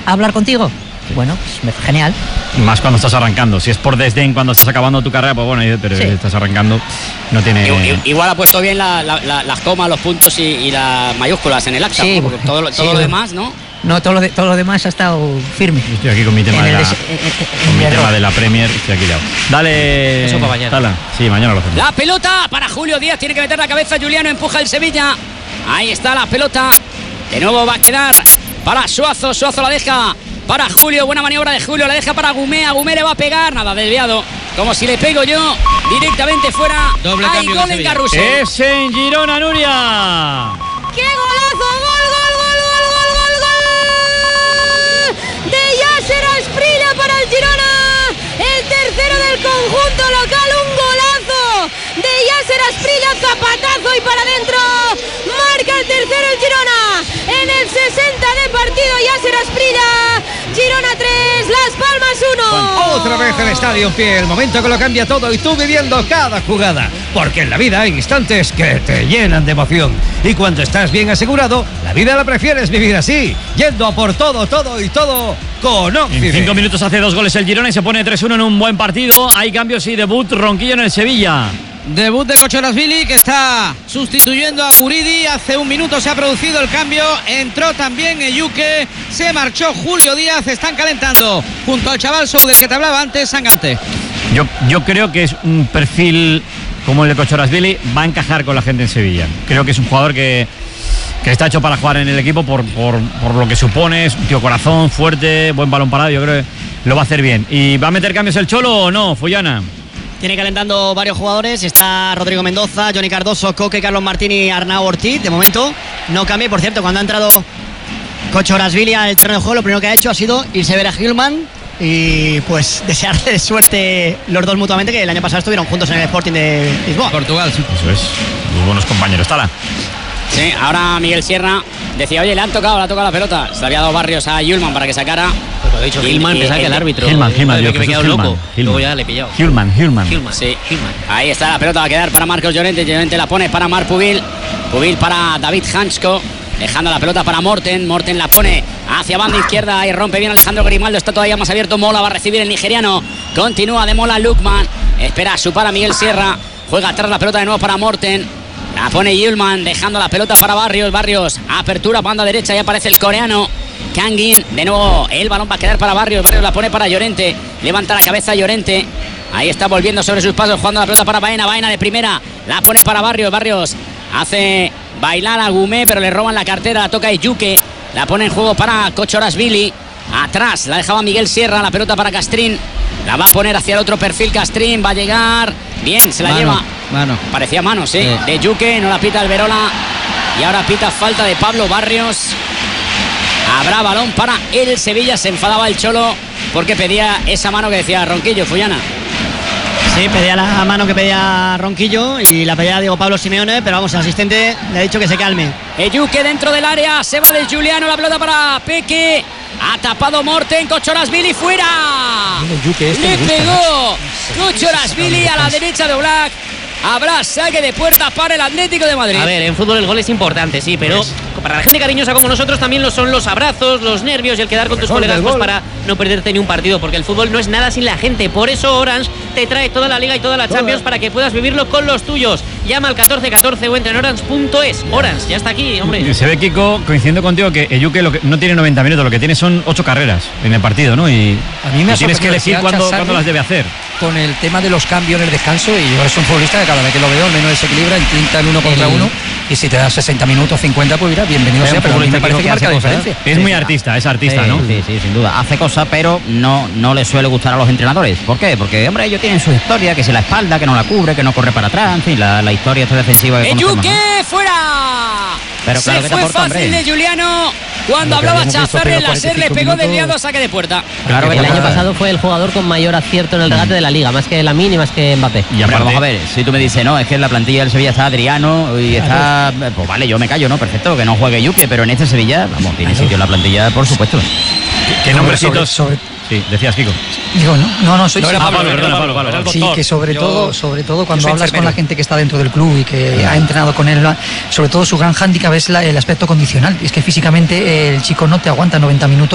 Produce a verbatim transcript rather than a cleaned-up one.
a hablar contigo. Bueno, pues genial. Más cuando estás arrancando. Si es por desdén cuando estás acabando tu carrera, pues bueno, pero sí. estás arrancando, no tiene... Igual, igual ha puesto bien la, la, la, las comas, los puntos y, y las mayúsculas en el acta. Sí, porque todo, todo sí, lo demás, ¿no? No, todo lo, de, todo lo demás ha estado firme. Yo estoy aquí con mi tema, de la, des, eh, eh, con mi tema de la Premier. Estoy aquí liado. Dale. Eso para mañana. Tala. Sí, mañana lo hacemos. La pelota para Julio Díaz. Tiene que meter la cabeza. Juliano empuja el Sevilla. Ahí está la pelota. De nuevo va a quedar para Suazo. Suazo la deja para Julio. Buena maniobra de Julio. La deja para Gumé. A Gumé le va a pegar. Nada, desviado. Como si le pego yo. Directamente fuera. Doble Hay gol en Carrusel. Es en Girona, Nuria. ¡Qué golazo! ¡Gol, gol, gol, gol, gol, gol, gol! De Yasser Asprilla para el Girona. El tercero del conjunto local. Un golazo de Yasser Asprilla. Zapatazo y para adentro. Marca el tercero el Girona. En el sesenta de partido Yasser Asprilla. Girona tres, Las Palmas uno. Otra vez el estadio en pie, el momento que lo cambia todo y tú viviendo cada jugada. Porque en la vida hay instantes que te llenan de emoción. Y cuando estás bien asegurado, la vida la prefieres vivir así, yendo a por todo, todo y todo con Occident. En cinco minutos hace dos goles el Girona y se pone tres uno en un buen partido. Hay cambios y debut Ronquillo en el Sevilla. Debut de Kochorashvili, que está sustituyendo a Guridi. Hace un minuto se ha producido el cambio. Entró también Eyuke. Se marchó Julio Díaz. Están calentando junto al chaval Sou del que te hablaba antes, Sangante. Yo, yo creo que es un perfil como el de Kochorashvili. Va a encajar con la gente en Sevilla. Creo que es un jugador que, que está hecho para jugar en el equipo por, por, por lo que supone. Es un tío corazón, fuerte, buen balón parado. Yo creo que lo va a hacer bien. ¿Y va a meter cambios el Cholo o no, Fullana? Tiene calentando varios jugadores. Está Rodrigo Mendoza, Johnny Cardoso, Coque, Carlos Martín y Arnau Ortiz. De momento no cambia. Por cierto, cuando ha entrado Kochorashvili al terreno de juego, lo primero que ha hecho ha sido irse a ver a Hillman y pues desearle suerte los dos mutuamente, que el año pasado estuvieron juntos en el Sporting de Lisboa. Portugal, sí. Eso es. Muy buenos compañeros. Tala. Sí, ahora Miguel Sierra decía, oye, le han tocado, le ha tocado la pelota. Se le había dado Barrios a Yulman para que sacara. Pues lo he dicho, Hillman, pensaba que el árbitro. Hillman, Hillman, yo que me he quedado loco. Luego ya le he pillado. Hillman, Hillman. Hillman, sí. Hillman. Ahí está la pelota, va a quedar para Marcos Llorente. Llorente la pone para Marc Pubil. Pubil para David Hansko. Dejando la pelota para Morten. Morten la pone hacia banda izquierda y rompe bien Alejandro Grimaldo. Está todavía más abierto. Mola va a recibir el nigeriano. Continúa de Mola Lukman. Espera a su para Miguel Sierra. Juega atrás la pelota de nuevo para Morten. La pone Yulman, dejando la pelota para Barrios. Barrios, apertura, banda derecha. Y aparece el coreano Kangin. De nuevo el balón va a quedar para Barrios. Barrios la pone para Llorente. Levanta la cabeza Llorente. Ahí está volviendo sobre sus pasos, jugando la pelota para Baena. Baena de primera. La pone para Barrios. Barrios hace bailar a Gumé, pero le roban la cartera. La toca Eyuke. La pone en juego para Kochorashvili. Atrás la dejaba Miguel Sierra. La pelota para Castrín. La va a poner hacia el otro perfil. Castrín va a llegar. Bien, se la mano, lleva. Mano. Parecía mano, sí. sí. De Yuque, no la pita el Verola. Y ahora pita falta de Pablo Barrios. Habrá balón para el Sevilla. Se enfadaba el Cholo porque pedía esa mano que decía Ronquillo, Fullana. Sí, pedía la mano que pedía Ronquillo y la pedía Diego Pablo Simeone, pero vamos, el asistente le ha dicho que se calme. Eyuke dentro del área, se va de Juliano, la pelota para Peque. Ha tapado Morten, Kochorashvili fuera. Yuke, este le gusta, pegó ¿no? Kochorashvili a la derecha de Oblak. Habrá saque de puerta para el Atlético de Madrid. A ver, en fútbol el gol es importante, sí, pero pues, para la gente cariñosa como nosotros también lo son los abrazos, los nervios y el quedar con tus colegas pues, para no perderte ni un partido, porque el fútbol no es nada sin la gente. Por eso Orange te trae toda la Liga y toda la Champions para que puedas vivirlo con los tuyos. Llama al catorce catorce o entra en orange punto es. Orange, ya está aquí, hombre. Se ve, Kiko, coincidiendo contigo, que Eyuke lo que no tiene noventa minutos, lo que tiene son ocho carreras en el partido, ¿no? Y, a mí me y tienes que elegir cuándo, cuándo las debe hacer. Con el tema de los cambios en el descanso, y yo soy un futbolista que cada vez que lo veo al menos desequilibra, intenta el uno contra el... uno, y si te das sesenta minutos, cincuenta, pues mira, bienvenido sea, pero a mí me parece que marca la diferencia. Es muy artista, es artista, sí, ¿no? Sí, sí, sin duda. Hace cosas, pero no, no le suele gustar a los entrenadores. ¿Por qué? Porque, hombre, ellos tienen su historia, que si la espalda, que no la cubre, que no corre para atrás, en fin, la, la historia esta defensiva que conocemos, ¡Eyuke, ¿no? fuera! Pero claro, se que fue te aporta, fácil hombre. de Juliano. Cuando hablaba Chazarri, el láser le pegó desviado a saque de puerta. Claro, el año pasado fue el jugador con mayor acierto en el regate de la Liga, más que Lamine y más que Mbappé. Y aparte, vamos a ver, si tú me dices, no, es que en la plantilla del Sevilla está Adriano y está... Pues vale, yo me callo, ¿no? Perfecto, que no juegue Yuke, pero en este Sevilla, vamos, tiene sitio en la plantilla, por supuesto. ¿Qué nombrecitos? Sobre, sobre... Sí, decías, Kiko. Digo, no, no, no soy... No, era Pablo, perdona, Pablo, Pablo, Pablo. Sí, que sobre yo, todo, sobre todo cuando hablas enfermero. con la gente que está dentro del club y que ha entrenado con él, sobre todo su gran hándicap es la, el aspecto condicional. Es que físicamente el chico no te aguanta noventa minutos.